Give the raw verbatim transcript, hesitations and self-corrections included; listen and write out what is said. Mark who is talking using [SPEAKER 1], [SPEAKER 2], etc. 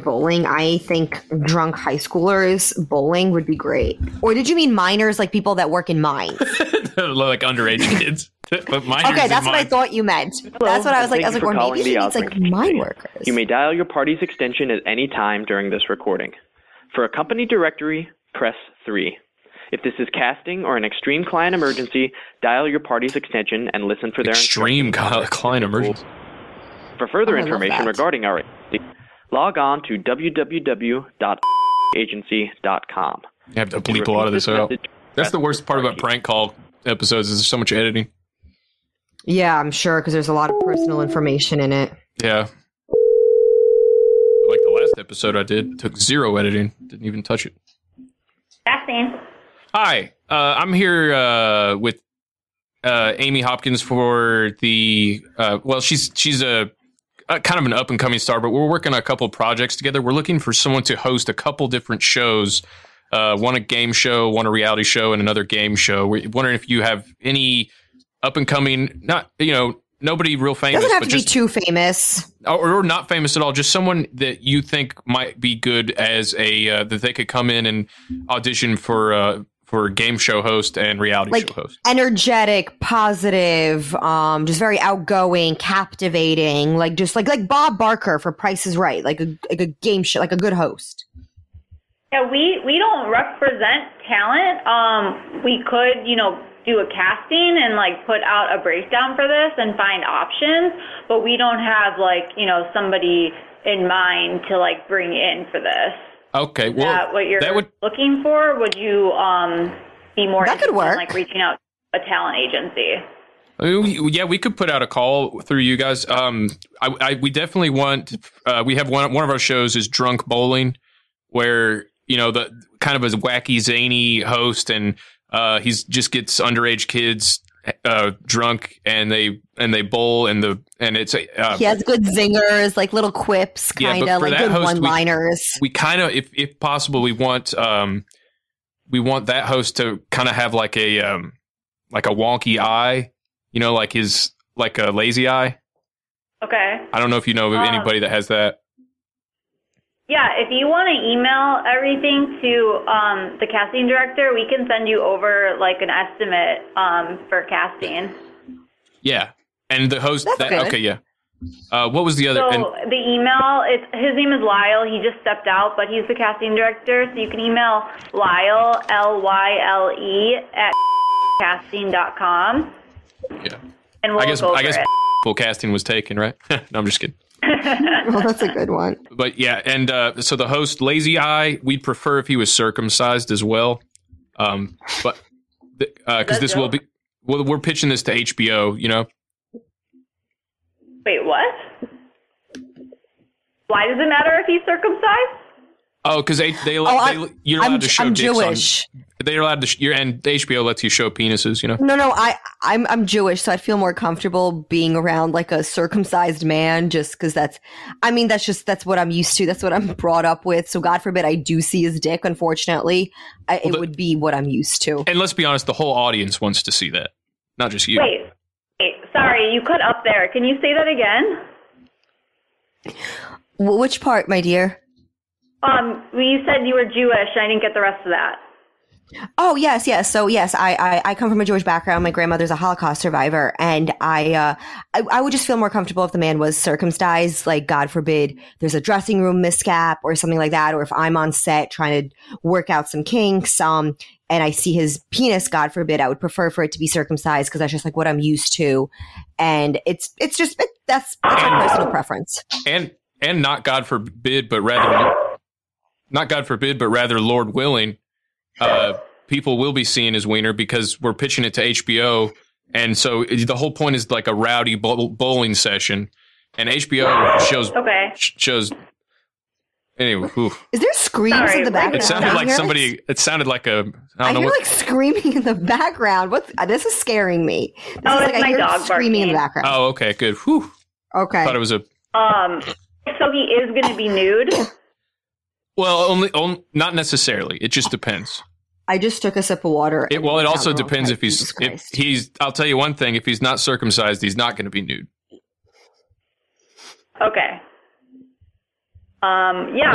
[SPEAKER 1] bowling. I think drunk high schoolers bowling would be great. Or did you mean minors, like people that work in mines?
[SPEAKER 2] Like underage kids. But minors
[SPEAKER 1] okay, that's what
[SPEAKER 2] mines.
[SPEAKER 1] I thought you meant.
[SPEAKER 3] Hello,
[SPEAKER 1] that's what I was like.
[SPEAKER 3] thank
[SPEAKER 1] I was
[SPEAKER 3] you
[SPEAKER 1] like,
[SPEAKER 3] for
[SPEAKER 1] or
[SPEAKER 3] calling
[SPEAKER 1] maybe
[SPEAKER 3] the
[SPEAKER 1] it's like
[SPEAKER 3] Osprey
[SPEAKER 1] mine
[SPEAKER 3] Company.
[SPEAKER 1] workers.
[SPEAKER 3] You may dial your party's extension at any time during this recording. For a company directory, press three. If this is casting or an extreme client emergency, dial your party's extension and listen for their
[SPEAKER 2] Extreme
[SPEAKER 3] instructions.
[SPEAKER 2] client emergency.
[SPEAKER 3] For further
[SPEAKER 1] Oh, I love
[SPEAKER 3] information
[SPEAKER 1] that.
[SPEAKER 3] regarding our agency, log on to w w w dot agency dot com.
[SPEAKER 2] You have to bleep a lot of this out. That's the worst part about prank call episodes is there's so much editing.
[SPEAKER 1] Yeah, I'm sure, because there's a lot of personal information in it.
[SPEAKER 2] Yeah. Like the last episode I did, took zero editing. Didn't even touch it.
[SPEAKER 4] Casting.
[SPEAKER 2] Hi, uh, I'm here uh, with uh, Amy Hopkins for the. Uh, well, she's she's a, a kind of an up and coming star, but we're working on a couple projects together. We're looking for someone to host a couple different shows. Uh, one a game show, one a reality show, and another game show. We're wondering if you have any up and coming, not you know nobody real famous,
[SPEAKER 1] Doesn't have
[SPEAKER 2] but
[SPEAKER 1] to
[SPEAKER 2] just
[SPEAKER 1] be too famous.
[SPEAKER 2] or, or not famous at all, just someone that you think might be good as a uh, that they could come in and audition for uh, for game show host and reality
[SPEAKER 1] Like
[SPEAKER 2] show host.
[SPEAKER 1] energetic, positive, um, just very outgoing, captivating, like just like like Bob Barker for Price is Right, like a like a game show, like a good host.
[SPEAKER 4] Yeah, we, we don't represent talent. Um, we could, you know, do a casting and like put out a breakdown for this and find options, but we don't have like, you know, somebody in mind to like bring in for this.
[SPEAKER 2] Okay,
[SPEAKER 4] Is
[SPEAKER 2] well,
[SPEAKER 4] that what you're
[SPEAKER 2] that would
[SPEAKER 4] looking for? Would you um be more
[SPEAKER 1] That could
[SPEAKER 4] interested in,
[SPEAKER 1] work.
[SPEAKER 4] like reaching out to a talent agency?
[SPEAKER 2] I mean, we- yeah, we could put out a call through you guys. Um, I, I we definitely want. Uh, we have one one of our shows is Drunk Bowling, where you know the kind of a wacky zany host and uh, he's just gets underage kids uh, drunk and they and they bowl and the and it's a uh,
[SPEAKER 1] He has good zingers, like little quips,
[SPEAKER 2] Yeah,
[SPEAKER 1] kind
[SPEAKER 2] but
[SPEAKER 1] of
[SPEAKER 2] for
[SPEAKER 1] like
[SPEAKER 2] that
[SPEAKER 1] good
[SPEAKER 2] host, we-
[SPEAKER 1] one-liners.
[SPEAKER 2] we kind of if if possible we want um we want that host to kind of have like a um like a wonky eye, you know, like his like a lazy eye.
[SPEAKER 4] Okay.
[SPEAKER 2] I don't know if you know of
[SPEAKER 4] Um,
[SPEAKER 2] anybody that has that.
[SPEAKER 4] Yeah, if you want to email everything to um, the casting director, we can send you over like an estimate um, for casting.
[SPEAKER 2] Yeah, and the host.
[SPEAKER 1] That's
[SPEAKER 2] that,
[SPEAKER 1] good.
[SPEAKER 2] Okay, yeah. Uh, what was the other?
[SPEAKER 4] So
[SPEAKER 2] and,
[SPEAKER 4] the email, it's, his name is Lyle. He just stepped out, but he's the casting director. So you can email Lyle, L Y L E, at casting dot com.
[SPEAKER 2] yeah,
[SPEAKER 4] And we'll
[SPEAKER 2] I guess
[SPEAKER 4] go over
[SPEAKER 2] I guess
[SPEAKER 4] it.
[SPEAKER 2] full casting was taken, right? No, I'm just kidding.
[SPEAKER 1] Well, that's a good one.
[SPEAKER 2] But yeah, and uh, so the host, Lazy Eye, we'd prefer if he was circumcised as well. Um, but because uh,
[SPEAKER 4] That's
[SPEAKER 2] this will
[SPEAKER 4] dope.
[SPEAKER 2] be, well, we're pitching this to H B O, you know.
[SPEAKER 4] Wait, what? Why does it matter if he's circumcised?
[SPEAKER 2] Oh, because they they,
[SPEAKER 1] Oh,
[SPEAKER 2] they
[SPEAKER 1] I'm-
[SPEAKER 2] you're allowed
[SPEAKER 1] I'm,
[SPEAKER 2] to show
[SPEAKER 1] I'm
[SPEAKER 2] dicks
[SPEAKER 1] Jewish.
[SPEAKER 2] on. They're allowed to, sh- you're, and H B O lets you show penises, you know.
[SPEAKER 1] No, no, I, I'm, I'm Jewish, so I'd feel more comfortable being around like a circumcised man, just because that's, I mean, that's just that's what I'm used to. That's what I'm brought up with. So God forbid I do see his dick. Unfortunately, I, it
[SPEAKER 2] the-
[SPEAKER 1] would be what I'm used to.
[SPEAKER 2] And let's be honest, the whole audience wants to see that, not just you.
[SPEAKER 4] Wait, wait, sorry, you cut up there. Can you say that again?
[SPEAKER 1] Wh- Which part, my dear?
[SPEAKER 4] Um, well, you said you were Jewish. I didn't get the rest of that.
[SPEAKER 1] Oh yes, yes. So yes, I, I I come from a Jewish background. My grandmother's a Holocaust survivor, and I uh I, I would just feel more comfortable if the man was circumcised. Like God forbid, there's a dressing room miscap or something like that, or if I'm on set trying to work out some kinks, um, and I see his penis, God forbid, I would prefer for it to be circumcised because that's just like what I'm used to, and it's it's just it, that's that's my personal preference.
[SPEAKER 2] And and not God forbid, but rather not God forbid, but rather Lord willing. Uh, people will be seeing his wiener because we're pitching it to H B O, and so it, the whole point is like a rowdy bowl, bowling session, and H B O shows
[SPEAKER 4] Okay.
[SPEAKER 2] shows. Anyway, oof.
[SPEAKER 1] Is there screams
[SPEAKER 4] Sorry,
[SPEAKER 1] in the
[SPEAKER 4] it
[SPEAKER 1] background?
[SPEAKER 2] it sounded
[SPEAKER 1] I
[SPEAKER 2] like
[SPEAKER 1] hear,
[SPEAKER 2] somebody. It sounded like a. I
[SPEAKER 1] I
[SPEAKER 2] don't know
[SPEAKER 1] hear
[SPEAKER 2] what.
[SPEAKER 1] like screaming in the background. What's uh, this is scaring me. This
[SPEAKER 4] Oh,
[SPEAKER 1] is
[SPEAKER 4] it's
[SPEAKER 1] like I
[SPEAKER 4] my
[SPEAKER 1] hear
[SPEAKER 4] dog
[SPEAKER 1] screaming in the
[SPEAKER 4] barking.
[SPEAKER 1] background.
[SPEAKER 2] Oh, okay, good. Whew.
[SPEAKER 1] Okay.
[SPEAKER 2] Thought it was a.
[SPEAKER 4] Um, so he is going to be nude?
[SPEAKER 2] Well, only, only not necessarily. It just depends.
[SPEAKER 1] I just took a sip of water.
[SPEAKER 2] It, well, it
[SPEAKER 1] and
[SPEAKER 2] also
[SPEAKER 1] found the wrong
[SPEAKER 2] depends
[SPEAKER 1] type.
[SPEAKER 2] if he's
[SPEAKER 1] Jesus
[SPEAKER 2] if
[SPEAKER 1] Christ.
[SPEAKER 2] he's. I'll tell you one thing: if he's not circumcised, he's not going to be nude.
[SPEAKER 4] Okay. Um, yeah.